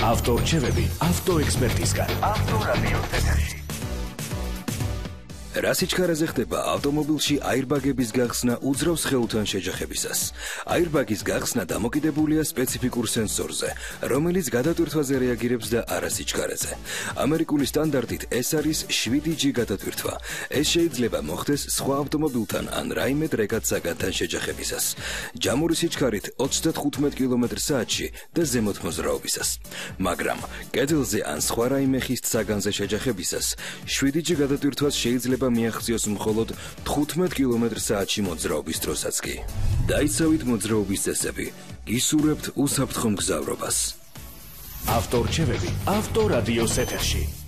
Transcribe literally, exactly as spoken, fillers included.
ავტორჩევები ავტოექსპერტისგან. ავტორადიოს ეთერში. რა სიჩქარეზე ხდება ავტომობილში აირბაგების გახსნა უძრავ სხეულთან შეჯახებისას. აირბაგის გახსნა დამოკიდებულია სპეციფიკურ სენსორზე, რომელიც გადატვირთვაზე რეაგირებს და არა სიჩქარეზე. ამერიკული სტანდარტით ეს არის შვიდი ჯი გადატვირთვა. ეს შეიძლება მოხდეს სხვა ავტომობილთან ან რაიმე დრეკად საგანთან შეჯახებისას. ჯამური სიჩქარით ოცდათხუთმეტ კილომეტრ საათში და ზემოთ მოძრაობისას. მაგრამ კედელზე ან სხვა რაიმე ხის საგანზე შეჯახებისას შვიდი ჯი გადატვირთვას შეიძლება მიაღწიოს მხოლოდ თხუთმეტ კილომეტრ საათში მოძრაობის დროსაც კი. დაიცავით მოძრაობის წესები, გისურვებთ უსაფრთხო მგზავრობას. ავტორჩევები ავტორადიოს ეთერში.